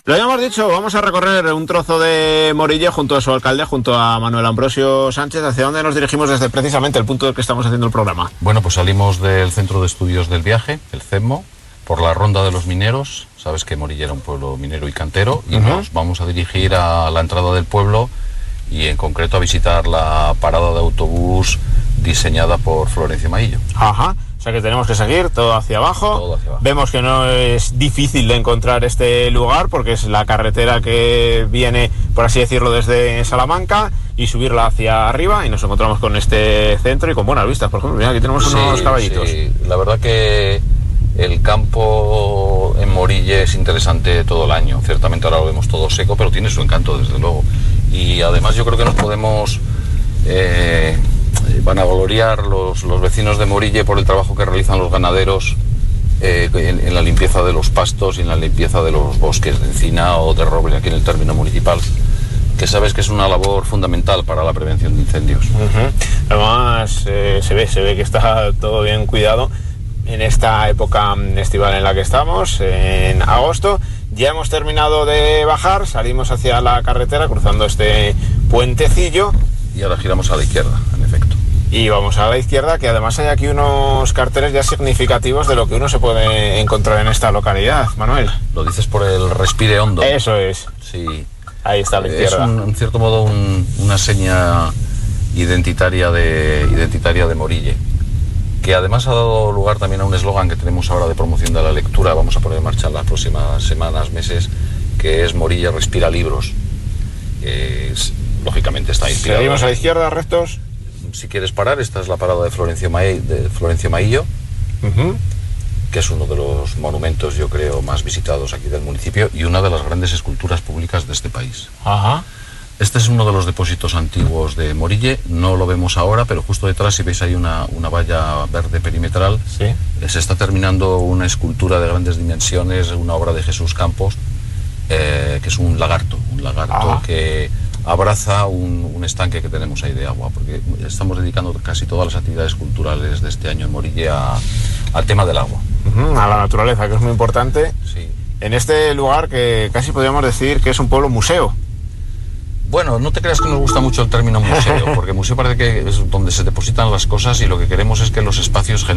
Lo habíamos dicho, vamos a recorrer un trozo de Morille junto a su alcalde, junto a Manuel Ambrosio Sánchez. ¿Hacia dónde nos dirigimos desde precisamente el punto del que estamos haciendo el programa? Bueno, pues salimos del Centro de Estudios del Viaje, el CEMMO, por la Ronda de los Mineros. Sabes que Morille era un pueblo minero y cantero, y nos vamos a dirigir a la entrada del pueblo y en concreto a visitar la parada de autobús diseñada por Florencio Maillo. Ajá. O sea que tenemos que seguir todo hacia abajo. Todo hacia abajo. Vemos que no es difícil de encontrar este lugar porque es la carretera que viene, por así decirlo, desde Salamanca, y subirla hacia arriba y nos encontramos con este centro y con buenas vistas. Por ejemplo, mira, aquí tenemos unos caballitos. Sí. La verdad que el campo en Morille es interesante todo el año. Ciertamente ahora lo vemos todo seco, pero tiene su encanto, desde luego. Y además yo creo que nos podemos vanagloriar los vecinos de Morille por el trabajo que realizan los ganaderos en la limpieza de los pastos y en la limpieza de los bosques de encina o de roble aquí en el término municipal, que sabes que es una labor fundamental para la prevención de incendios. Además se ve que está todo bien cuidado en esta época estival en la que estamos, en agosto. Ya hemos terminado de bajar, salimos hacia la carretera cruzando este puentecillo. Y ahora giramos a la izquierda, en efecto. Y vamos a la izquierda, que además hay aquí unos carteles ya significativos de lo que uno se puede encontrar en esta localidad, Manuel. Lo dices por el respire hondo. Eso es. Sí. Ahí está a la izquierda. Es en cierto modo una seña identitaria de Morille, que además ha dado lugar también a un eslogan que tenemos ahora de promoción de la lectura. Vamos a poner en marcha en las próximas semanas, meses, que es Morille respira libros. Lógicamente está inspirado. Seguimos a la izquierda, rectos. Si quieres parar, esta es la parada de Florencio Maillo, que es uno de los monumentos, yo creo, más visitados aquí del municipio y una de las grandes esculturas públicas de este país. Ajá. Este es uno de los depósitos antiguos de Morille, no lo vemos ahora, pero justo detrás, si veis ahí una valla verde perimetral, sí, se está terminando una escultura de grandes dimensiones, una obra de Jesús Campos, que es un lagarto que abraza un estanque que tenemos ahí de agua, porque estamos dedicando casi todas las actividades culturales de este año en Morille al tema del agua. A la naturaleza, que es muy importante. Sí. En este lugar que casi podríamos decir que es un pueblo museo. Bueno, no te creas que nos gusta mucho el término museo, porque museo parece que es donde se depositan las cosas y lo que queremos es que los espacios